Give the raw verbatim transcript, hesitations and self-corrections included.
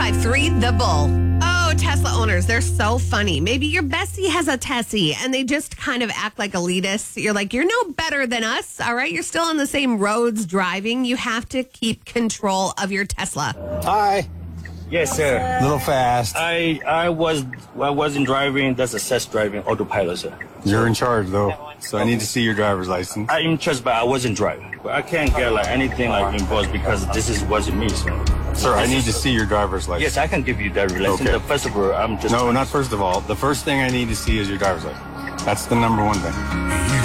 five three, the bull. Oh, Tesla owners, they're so funny. Maybe your bestie has a Tessie and they just kind of act like elitists. You're like, you're no better than us, all right? You're still on the same roads driving. You have to keep control of your Tesla. Hi. Yes, sir. A little fast. I I was I wasn't driving. That's a self-driving autopilot, sir. You're in charge, though, so I need to see your driver's license. I'm in charge, but I wasn't driving. But I can't get like anything like involved because this is wasn't me, sir. Sir, I need to see your driver's license. Yes, I can give you that license. Okay. First of all, I'm just No, not first of all. The first thing I need to see is your driver's license. That's the number one thing.